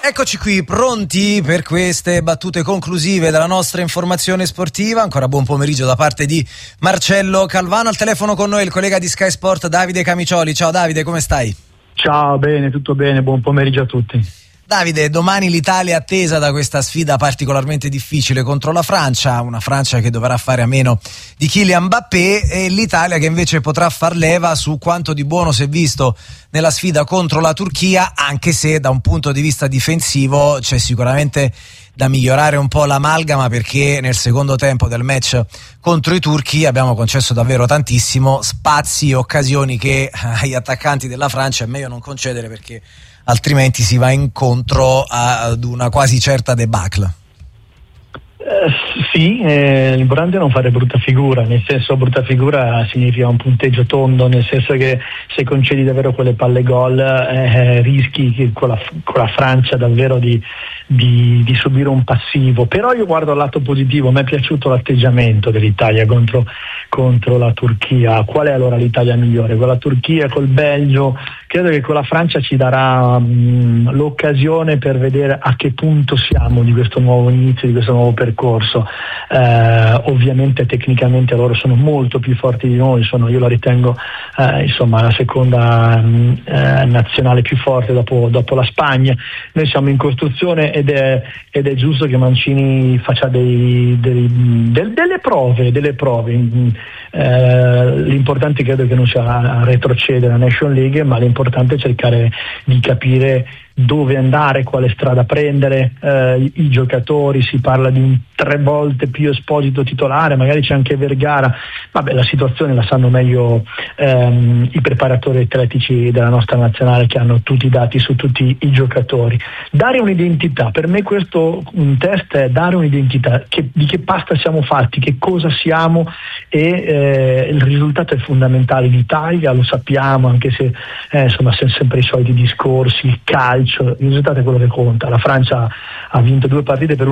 Eccoci qui, pronti per queste battute conclusive della nostra informazione sportiva. Ancora buon pomeriggio da parte di Marcello Calvano. Al telefono con noi il collega di Sky Sport Davide Camicioli. Ciao Davide, come stai? Ciao, bene, tutto bene, buon pomeriggio a tutti. Davide, domani l'Italia è attesa da questa sfida particolarmente difficile contro la Francia, una Francia che dovrà fare a meno di Kylian Mbappé, e l'Italia che invece potrà far leva su quanto di buono si è visto nella sfida contro la Turchia, anche se da un punto di vista difensivo c'è sicuramente da migliorare un po' l'amalgama, perché nel secondo tempo del match contro i turchi abbiamo concesso davvero tantissimo, spazi e occasioni che agli attaccanti della Francia è meglio non concedere, perché altrimenti si va incontro ad una quasi certa debacle. Sì, l'importante è non fare brutta figura, nel senso, brutta figura significa un punteggio tondo, nel senso che se concedi davvero quelle palle gol rischi che con la Francia davvero di subire un passivo. Però io guardo al lato positivo, mi è piaciuto l'atteggiamento dell'Italia contro la Turchia. Qual è allora l'Italia migliore? Con la Turchia, col Belgio? Credo che con la Francia ci darà l'occasione per vedere a che punto siamo di questo nuovo inizio, di questo nuovo percorso. Ovviamente tecnicamente loro sono molto più forti di noi, io la ritengo la seconda nazionale più forte dopo la Spagna. Noi siamo in costruzione ed è giusto che Mancini faccia delle prove. L'importante credo che non sia retrocedere la Nation League, ma l'importante è cercare di capire dove andare, quale strada prendere, i giocatori. Si parla di un 3 volte più Esposito titolare, magari c'è anche Vergara. Vabbè, la situazione la sanno meglio i preparatori atletici della nostra nazionale, che hanno tutti i dati su tutti i giocatori. Dare un'identità, per me questo un test è dare un'identità, di che pasta siamo fatti, che cosa siamo, e il risultato è fondamentale. L'Italia lo sappiamo, anche se sempre i soliti discorsi, il calcio, il risultato è quello che conta. La Francia ha vinto 2 partite per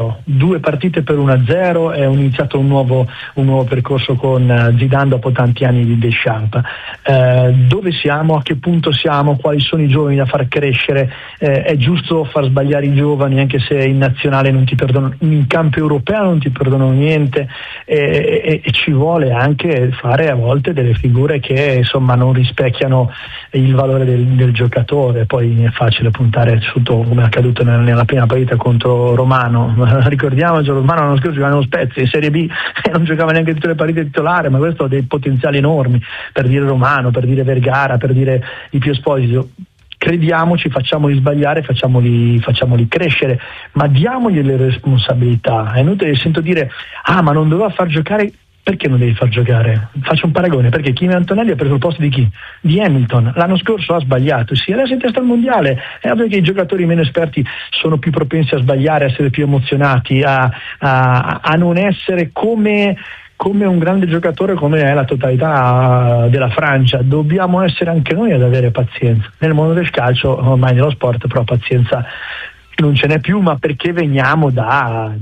1-0, è iniziato un nuovo percorso con Zidane dopo tanti anni di Deschamps. Dove siamo, a che punto siamo, quali sono i giovani da far crescere? È giusto far sbagliare i giovani, anche se in nazionale non ti perdonano, in campo europeo non ti perdonano niente, e ci vuole anche fare a volte delle figure che non rispecchiano il valore del giocatore. Poi è facile puntare sotto, come è accaduto nella prima partita contro Romano. Ricordiamoci, Romano l'anno scorso giocava nello Spezia in Serie B e non giocava neanche tutte le partite titolare, ma questo ha dei potenziali enormi, per dire Romano, per dire Vergara, per dire di Pio Esposito. Crediamoci, facciamoli sbagliare, facciamoli crescere, ma diamogli le responsabilità. È inutile, sento dire ma non doveva far giocare. Perché non devi far giocare? Faccio un paragone, perché Kimi Antonelli ha preso il posto di chi? Di Hamilton. L'anno scorso ha sbagliato, sì, adesso è in testa al mondiale. È ovvio che i giocatori meno esperti sono più propensi a sbagliare, a essere più emozionati, a non essere come un grande giocatore come è la totalità della Francia. Dobbiamo essere anche noi ad avere pazienza. Nel mondo del calcio, ormai nello sport, però pazienza non ce n'è più, ma perché veniamo da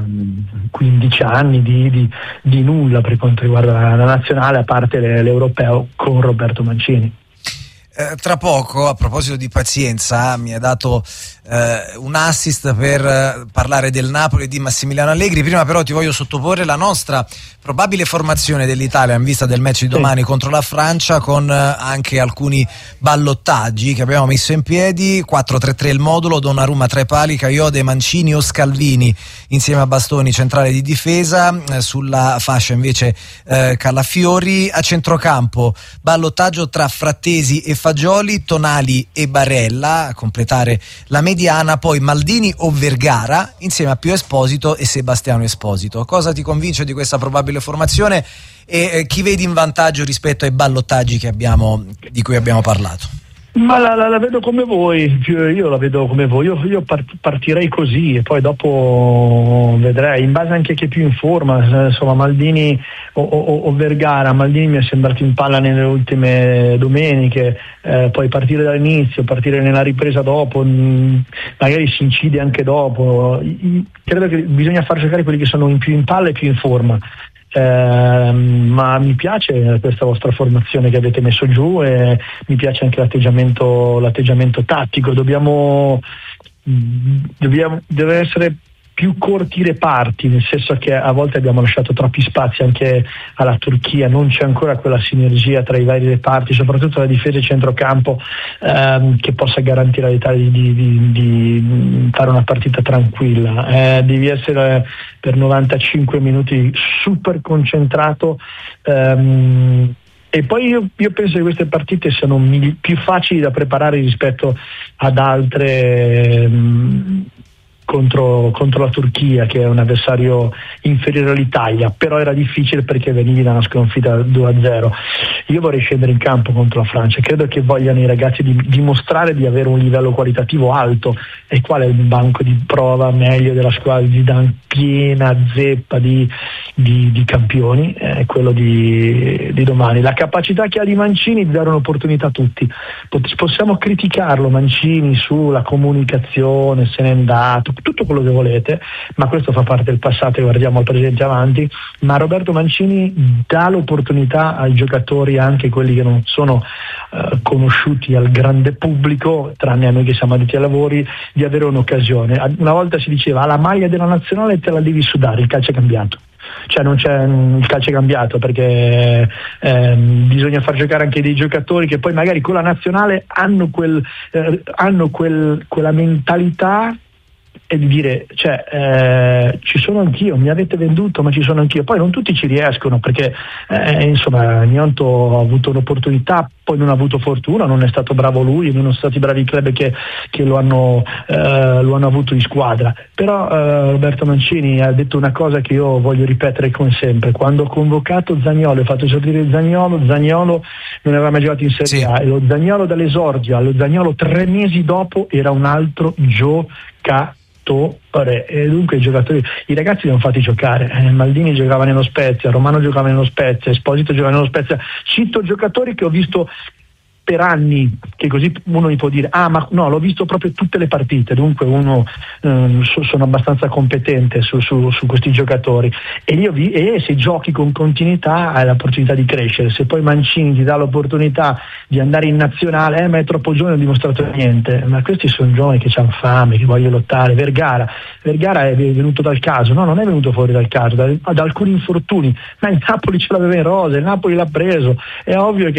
15 anni di nulla per quanto riguarda la nazionale, a parte l'europeo con Roberto Mancini. Tra poco, a proposito di pazienza, mi ha dato un assist per parlare del Napoli di Massimiliano Allegri. Prima però ti voglio sottoporre la nostra probabile formazione dell'Italia in vista del match di domani contro la Francia, con anche alcuni ballottaggi che abbiamo messo in piedi. 4-3-3 il modulo: Donnarumma tra i pali, Kayode, Mancini o Scalvini insieme a Bastoni centrale di difesa, sulla fascia invece Calafiori. A centrocampo ballottaggio tra Frattesi e Fagioli, Tonali e Barella a completare la mediana, poi Maldini o Vergara insieme a Pio Esposito e Sebastiano Esposito. Cosa ti convince di questa probabile formazione e chi vedi in vantaggio rispetto ai ballottaggi di cui abbiamo parlato? Ma la vedo come voi, io la vedo come voi, io partirei così e poi dopo vedrei, in base anche a chi è più in forma, Maldini o Vergara. Maldini mi è sembrato in palla nelle ultime domeniche, poi partire dall'inizio, partire nella ripresa dopo, magari si incide anche dopo. Credo che bisogna far giocare quelli che sono più in palla e più in forma. Ma mi piace questa vostra formazione che avete messo giù, e mi piace anche l'atteggiamento tattico. Dobbiamo deve essere più corti reparti, nel senso che a volte abbiamo lasciato troppi spazi anche alla Turchia, non c'è ancora quella sinergia tra i vari reparti, soprattutto la difesa e centrocampo, che possa garantire all'Italia di fare una partita tranquilla. Devi essere per 95 minuti super concentrato, e poi io penso che queste partite siano più facili da preparare rispetto ad altre contro la Turchia, che è un avversario inferiore all'Italia, però era difficile perché venivi da una sconfitta 2-0. Io vorrei scendere in campo contro la Francia, credo che vogliano i ragazzi dimostrare di avere un livello qualitativo alto, e qual è il banco di prova meglio della squadra di Zidane, piena zeppa di campioni, è quello di domani. La capacità che ha di Mancini di dare un'opportunità a tutti. Possiamo criticarlo Mancini sulla comunicazione, se n'è andato, tutto quello che volete, ma questo fa parte del passato e guardiamo al presente avanti. Ma Roberto Mancini dà l'opportunità ai giocatori, anche quelli che non sono conosciuti al grande pubblico, tranne a noi che siamo addetti ai lavori, di avere un'occasione. Una volta si diceva: la maglia della nazionale te la devi sudare, il calcio è cambiato. Cioè non c'è il calcio è cambiato, perché bisogna far giocare anche dei giocatori che poi magari con la nazionale hanno quella mentalità, e di dire, ci sono anch'io, mi avete venduto ma ci sono anch'io. Poi non tutti ci riescono, perché insomma Gnonto ha avuto un'opportunità, poi non ha avuto fortuna, non è stato bravo lui, non sono stati bravi i club che lo hanno avuto in squadra. Però Roberto Mancini ha detto una cosa che io voglio ripetere come sempre: quando ho convocato Zaniolo e fatto esordire Zaniolo non aveva mai giocato in Serie A, e lo Zaniolo dall'esordio allo Zaniolo 3 mesi dopo era un altro giocatore. E dunque i ragazzi li hanno fatti giocare. Maldini giocava nello Spezia, Romano giocava nello Spezia, Esposito giocava nello Spezia. Cito giocatori che ho visto per anni, che così uno mi può dire: ma no, l'ho visto proprio tutte le partite. Dunque sono abbastanza competente su questi giocatori, e se giochi con continuità hai l'opportunità di crescere. Se poi Mancini ti dà l'opportunità di andare in nazionale, ma è troppo giovane, non ha dimostrato niente. Ma questi sono giovani che hanno fame, che vogliono lottare. Vergara è venuto dal caso? No, non è venuto fuori dal caso, da alcuni infortuni, ma il Napoli ce l'aveva in rosa, il Napoli l'ha preso. È ovvio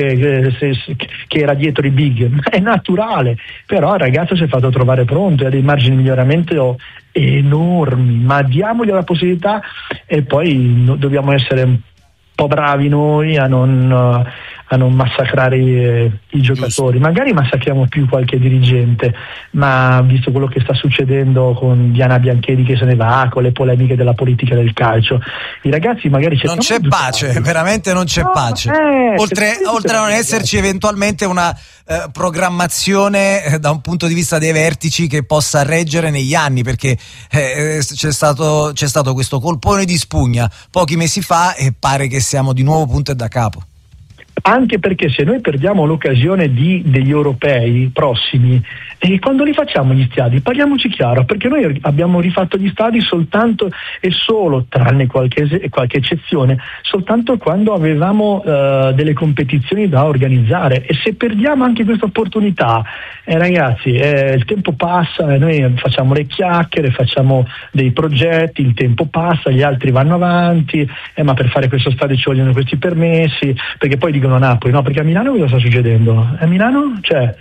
che era dietro i big, è naturale, però il ragazzo si è fatto trovare pronto e ha dei margini di miglioramento enormi, ma diamogli la possibilità, e poi dobbiamo essere un po' bravi noi a non massacrare i giocatori. Magari massacriamo più qualche dirigente, ma visto quello che sta succedendo con Diana Bianchedi che se ne va, con le polemiche della politica del calcio, i ragazzi magari non c'è pace, veramente non c'è pace. Oltre a non esserci eventualmente una programmazione da un punto di vista dei vertici che possa reggere negli anni, perché c'è stato questo colpone di spugna pochi mesi fa e pare che siamo di nuovo punto e da capo. Anche perché se noi perdiamo l'occasione degli europei prossimi, e quando li facciamo gli stadi, parliamoci chiaro, perché noi abbiamo rifatto gli stadi soltanto e solo, tranne qualche eccezione, soltanto quando avevamo delle competizioni da organizzare. E se perdiamo anche questa opportunità, ragazzi, il tempo passa, noi facciamo le chiacchiere, facciamo dei progetti, il tempo passa, gli altri vanno avanti, ma per fare questo stadio ci vogliono questi permessi, perché poi dicono a Napoli, no, perché a Milano cosa sta succedendo? A Milano,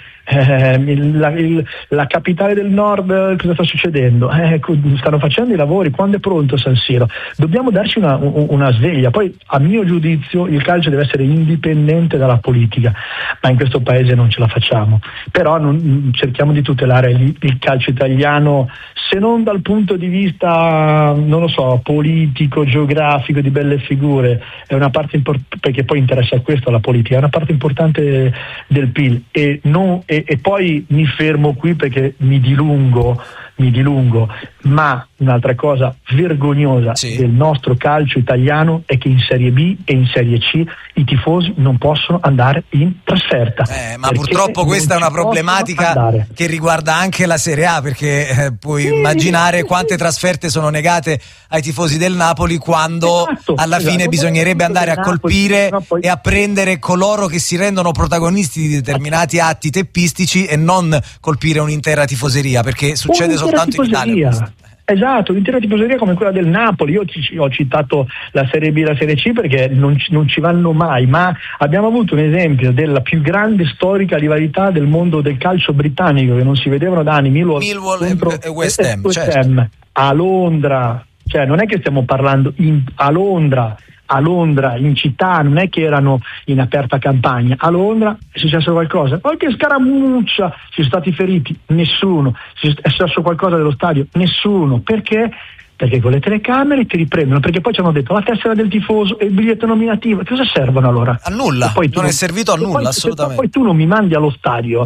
la capitale del nord, cosa sta succedendo? Stanno facendo i lavori, quando è pronto San Siro? Dobbiamo darci una sveglia. Poi, a mio giudizio, il calcio deve essere indipendente dalla politica, ma in questo paese non ce la facciamo. Però cerchiamo di tutelare il calcio italiano, se non dal punto di vista, non lo so, politico, geografico, di belle figure, è una parte importante, perché poi interessa questo alla politica, è una parte importante del PIL, e poi mi fermo qui perché mi dilungo, Ma un'altra cosa vergognosa del nostro calcio italiano è che in Serie B e in Serie C i tifosi non possono andare in trasferta. Ma purtroppo questa è una problematica che riguarda anche la Serie A, perché puoi immaginare quante trasferte sono negate ai tifosi del Napoli, quando alla fine bisognerebbe andare a colpire e a prendere coloro che si rendono protagonisti di determinati atti teppistici e non colpire un'intera tifoseria, perché succede soltanto in Italia. Esatto, l'intera tifoseria come quella del Napoli. Io ho citato la Serie B e la Serie C perché non ci vanno mai, ma abbiamo avuto un esempio della più grande storica rivalità del mondo del calcio britannico, che non si vedevano da anni, Millwall e West Ham, a Londra. Cioè non è che stiamo parlando a Londra, in città, non è che erano in aperta campagna. A Londra è successo qualcosa, qualche scaramuccia, ci sono stati feriti, nessuno, è successo qualcosa dello stadio, nessuno. Perché? Perché con le telecamere ti riprendono, perché poi ci hanno detto la tessera del tifoso e il biglietto nominativo. Cosa servono allora? A nulla, non è servito a nulla, assolutamente. Poi tu non mi mandi allo stadio,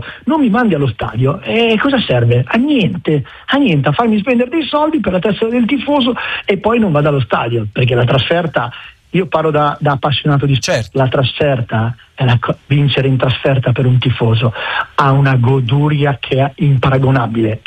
e cosa serve? A niente, a farmi spendere dei soldi per la tessera del tifoso e poi non vado allo stadio, perché la trasferta, io parlo da appassionato di sport, la trasferta, vincere in trasferta per un tifoso ha una goduria che è imparagonabile,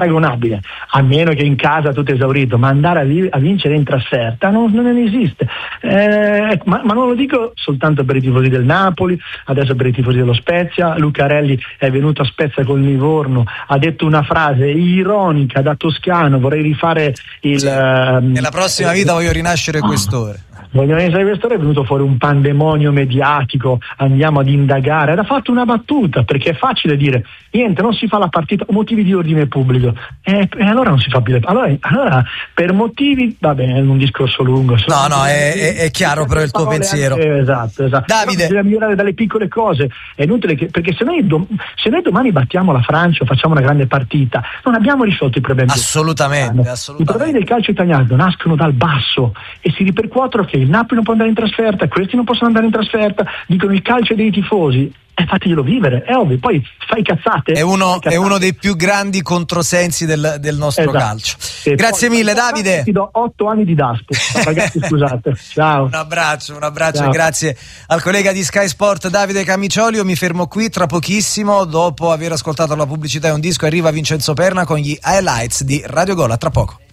a meno che in casa tutto esaurito, ma andare a vincere in trasferta non esiste. Ma non lo dico soltanto per i tifosi del Napoli, adesso per i tifosi dello Spezia. Lucarelli è venuto a Spezia col Livorno, ha detto una frase ironica da toscano, vorrei rifare nella prossima vita voglio rinascere quest'ora. È venuto fuori un pandemonio mediatico, andiamo ad indagare, era fatto una battuta, perché è facile dire niente, non si fa la partita, motivi di ordine pubblico, e allora non si fa più allora per motivi, va bene, è un discorso lungo. È chiaro però il tuo pensiero. Esatto. Davide, bisogna migliorare dalle piccole cose, è inutile perché se noi domani battiamo la Francia o facciamo una grande partita, non abbiamo risolto i problemi. Assolutamente. I problemi del calcio italiano nascono dal basso e si ripercuotono che il Napoli non può andare in trasferta, questi non possono andare in trasferta, dicono il calcio dei tifosi, fateglielo vivere, è ovvio, poi fai cazzate. È uno dei più grandi controsensi del nostro calcio. Grazie mille Davide. Ti do 8 anni di DASPO, ragazzi, scusate. Ciao. Un abbraccio e grazie al collega di Sky Sport Davide Camicioli. Io mi fermo qui, tra pochissimo, dopo aver ascoltato la pubblicità e un disco, arriva Vincenzo Perna con gli highlights di Radio Gol. A tra poco.